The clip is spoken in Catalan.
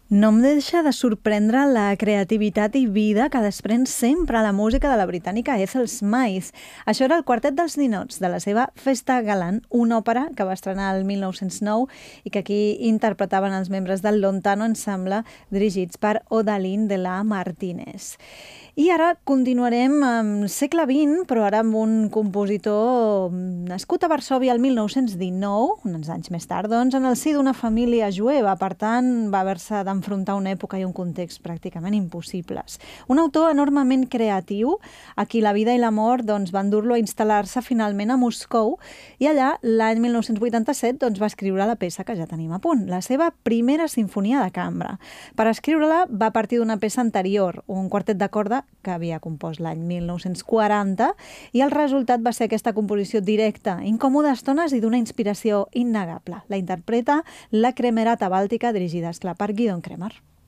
No em deixa de sorprendre la creativitat i vida que desprèn sempre la música de la britànica Ethel Smythe. Això era el Quartet dels Ninots, de la seva Festa Galant, una òpera que va estrenar el 1909 i que aquí interpretaven els membres del Lontano Ensemble, dirigits per Odaline de la Martínez. I ara continuarem amb segle XX, però ara amb un compositor nascut a Varsòvia el 1919, uns anys més tard, doncs, en el si d'una família jueva. Per tant, va haver-se d'enfrontar una època i un context pràcticament impossibles. Un autor enormement creatiu, a qui la vida i la mort doncs, van dur-lo a instal·lar-se finalment a Moscou, i allà, l'any 1987, doncs, va escriure la peça que ja tenim a punt, la seva primera sinfonia de cambra. Per escriure-la va partir d'una peça anterior, un quartet de corda que havia compost l'any 1940, i el resultat va ser aquesta composició directa, incòmoda a estones i d'una inspiració innegable. La interpreta la Cremerata Bàltica, dirigida, esclar, per Gidon Kremer.